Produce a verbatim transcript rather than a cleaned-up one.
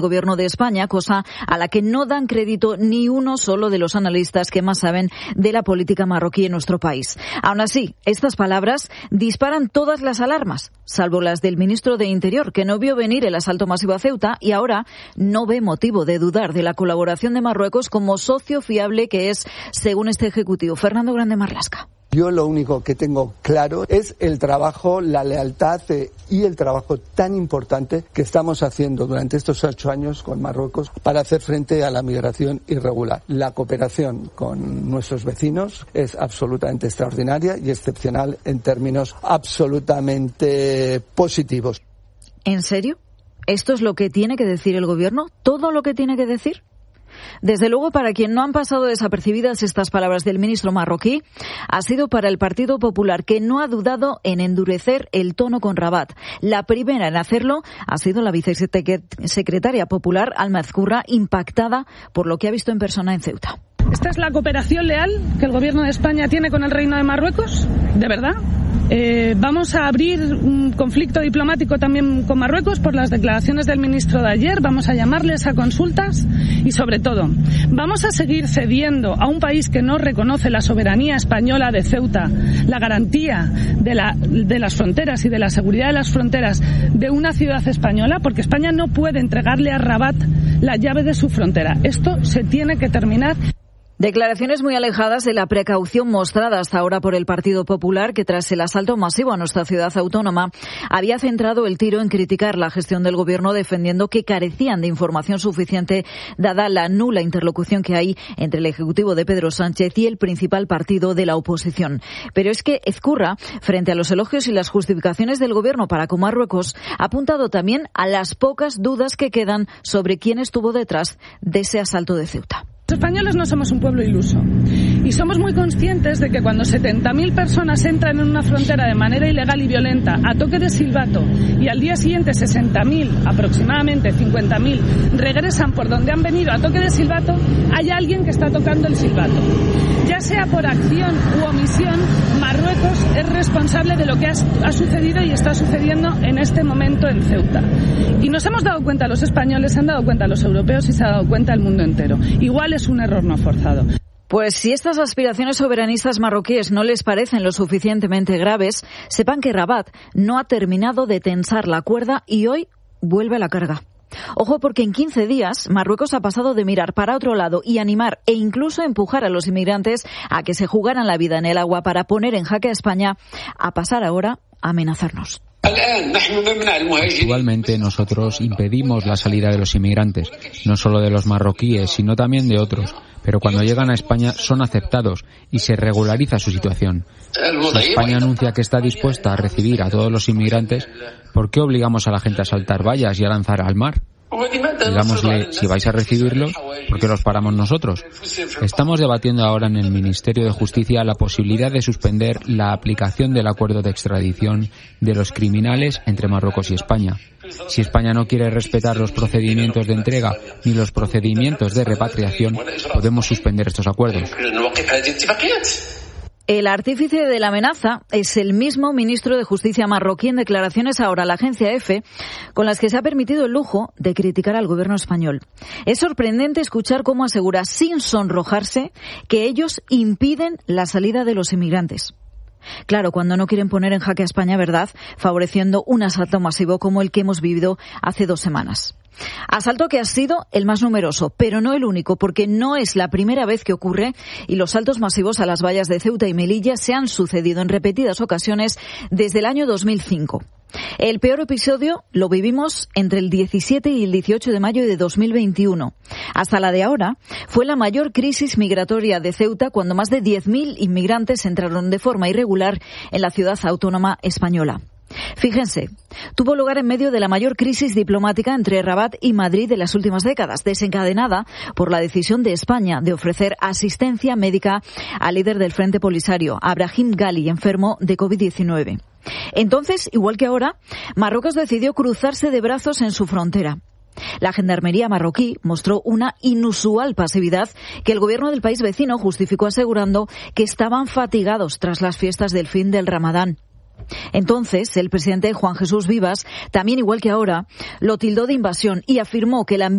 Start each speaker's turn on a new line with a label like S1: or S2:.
S1: Gobierno de España, cosa a la que no dan crédito ni uno solo de los analistas que más saben de la política marroquí en nuestro país. Aún así, estas palabras disparan todas las alarmas, salvo las del ministro de Interior, que no vio venir el asalto masivo a Ceuta y ahora no ve motivo de dudar de la colaboración de Marruecos como socio fiable que es, según este ejecutivo. Fernando Grande Marlasca.
S2: Yo lo único que tengo claro es el trabajo, la lealtad eh, y el trabajo tan importante que estamos haciendo durante estos ocho años con Marruecos para hacer frente a la migración irregular. La cooperación con nuestros vecinos es absolutamente extraordinaria y excepcional en términos absolutamente positivos.
S1: ¿En serio? ¿Esto es lo que tiene que decir el Gobierno? ¿Todo lo que tiene que decir? Desde luego, para quien no han pasado desapercibidas estas palabras del ministro marroquí, ha sido para el Partido Popular, que no ha dudado en endurecer el tono con Rabat. La primera en hacerlo ha sido la vicesecretaria popular, Alma Ezcurra, impactada por lo que ha visto en persona en Ceuta.
S3: ¿Esta es la cooperación leal que el Gobierno de España tiene con el Reino de Marruecos? ¿De verdad? Eh, vamos a abrir un conflicto diplomático también con Marruecos por las declaraciones del ministro de ayer. Vamos a llamarles a consultas y, sobre todo, vamos a seguir cediendo a un país que no reconoce la soberanía española de Ceuta, la garantía de, la, de las fronteras y de la seguridad de las fronteras de una ciudad española, porque España no puede entregarle a Rabat la llave de su frontera. Esto se tiene que terminar.
S1: Declaraciones muy alejadas de la precaución mostrada hasta ahora por el Partido Popular, que tras el asalto masivo a nuestra ciudad autónoma había centrado el tiro en criticar la gestión del Gobierno, defendiendo que carecían de información suficiente dada la nula interlocución que hay entre el Ejecutivo de Pedro Sánchez y el principal partido de la oposición. Pero es que Ezcurra, frente a los elogios y las justificaciones del Gobierno para con Marruecos, ha apuntado también a las pocas dudas que quedan sobre quién estuvo detrás de ese asalto de Ceuta.
S3: Los españoles no somos un pueblo iluso y somos muy conscientes de que cuando setenta mil personas entran en una frontera de manera ilegal y violenta a toque de silbato y al día siguiente sesenta mil, aproximadamente cincuenta mil, regresan por donde han venido a toque de silbato, hay alguien que está tocando el silbato. Ya sea por acción u omisión, Marruecos es responsable de lo que ha, ha sucedido y está sucediendo en este momento en Ceuta. Y nos hemos dado cuenta los españoles, se han dado cuenta los europeos y se ha dado cuenta el mundo entero. Igual es un error no forzado.
S1: Pues si estas aspiraciones soberanistas marroquíes no les parecen lo suficientemente graves, sepan que Rabat no ha terminado de tensar la cuerda y hoy vuelve a la carga. Ojo, porque en quince días Marruecos ha pasado de mirar para otro lado y animar e incluso empujar a los inmigrantes a que se jugaran la vida en el agua para poner en jaque a España, a pasar ahora a amenazarnos.
S4: Actualmente nosotros impedimos la salida de los inmigrantes, no solo de los marroquíes, sino también de otros. Pero cuando llegan a España son aceptados y se regulariza su situación. Si España anuncia que está dispuesta a recibir a todos los inmigrantes, ¿por qué obligamos a la gente a saltar vallas y a lanzar al mar? Digámosle, si vais a recibirlos, ¿por qué los paramos nosotros? Estamos debatiendo ahora en el Ministerio de Justicia la posibilidad de suspender la aplicación del acuerdo de extradición de los criminales entre Marruecos y España. Si España no quiere respetar los procedimientos de entrega ni los procedimientos de repatriación, podemos suspender estos acuerdos.
S1: El artífice de la amenaza es el mismo ministro de Justicia marroquí en declaraciones ahora a la agencia EFE, con las que se ha permitido el lujo de criticar al gobierno español. Es sorprendente escuchar cómo asegura, sin sonrojarse, que ellos impiden la salida de los inmigrantes. Claro, cuando no quieren poner en jaque a España, ¿verdad?, favoreciendo un asalto masivo como el que hemos vivido hace dos semanas. Asalto que ha sido el más numeroso, pero no el único, porque no es la primera vez que ocurre y los saltos masivos a las vallas de Ceuta y Melilla se han sucedido en repetidas ocasiones desde el año dos mil cinco. El peor episodio lo vivimos entre el diecisiete y el dieciocho de mayo de dos mil veintiuno. Hasta la de ahora fue la mayor crisis migratoria de Ceuta, cuando más de diez mil inmigrantes entraron de forma irregular en la ciudad autónoma española. Fíjense, tuvo lugar en medio de la mayor crisis diplomática entre Rabat y Madrid de las últimas décadas, desencadenada por la decisión de España de ofrecer asistencia médica al líder del Frente Polisario, a Brahim Ghali, enfermo de covid diecinueve. Entonces, igual que ahora, Marruecos decidió cruzarse de brazos en su frontera. La gendarmería marroquí mostró una inusual pasividad que el gobierno del país vecino justificó asegurando que estaban fatigados tras las fiestas del fin del Ramadán. Entonces, el presidente Juan Jesús Vivas, también igual que ahora, lo tildó de invasión y afirmó que la